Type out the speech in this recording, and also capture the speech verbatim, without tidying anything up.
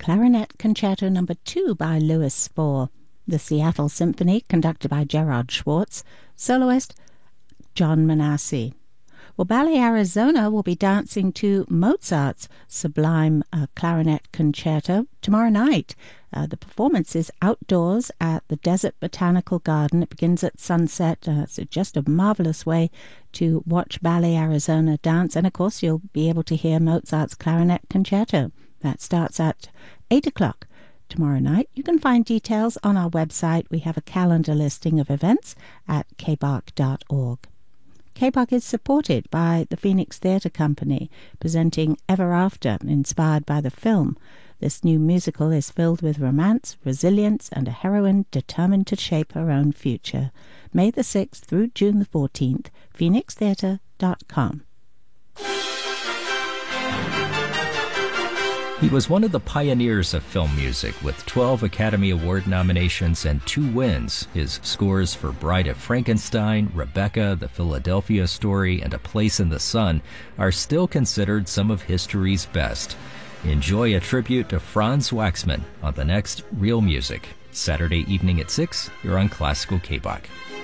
Clarinet Concerto Number two by Louis Spohr. The Seattle Symphony, conducted by Gerard Schwartz. Soloist, John Manassi. Well, Ballet Arizona will be dancing to Mozart's sublime uh, clarinet concerto tomorrow night. Uh, the performance is outdoors at the Desert Botanical Garden. It begins at sunset. Uh, it's just a marvelous way to watch Ballet Arizona dance. And, of course, you'll be able to hear Mozart's clarinet concerto. That starts at eight o'clock tomorrow night. You can find details on our website. We have a calendar listing of events at k b a r c dot org. K B A R C is supported by the Phoenix Theatre Company, presenting Ever After, inspired by the film. This new musical is filled with romance, resilience, and a heroine determined to shape her own future. May the sixth through June the fourteenth, phoenix theatre dot com. He was one of the pioneers of film music, with twelve Academy Award nominations and two wins. His scores for Bride of Frankenstein, Rebecca, The Philadelphia Story, and A Place in the Sun are still considered some of history's best. Enjoy a tribute to Franz Waxman on the next Real Music, Saturday evening at six here on Classical K B A R C.